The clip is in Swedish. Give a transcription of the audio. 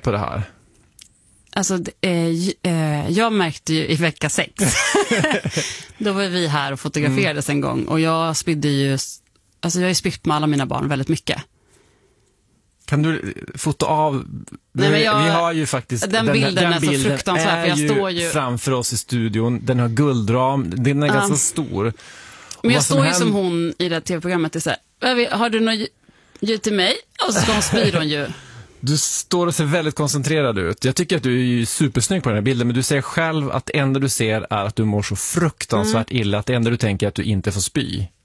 på det här? Alltså, jag märkte ju i vecka 6. Då var vi här och fotograferades en gång. Och jag spydde ju... Alltså jag har ju spytt med alla mina barn väldigt mycket. Kan du fota av... Nej, men vi har ju faktiskt... Den bilden är så fruktansvärd. För jag står ju framför oss i studion. Den har guldram. Den är ganska stor. Men jag står ju som hon i det tv-programmet. Det är så här, har du något ljud till mig? Och så ska hon spyr hon ju. Du står och ser väldigt koncentrerad ut. Jag tycker att du är ju supersnygg på den här bilden, men du säger själv att det enda du ser är att du mår så fruktansvärt illa, att det enda du tänker är att du inte får spy.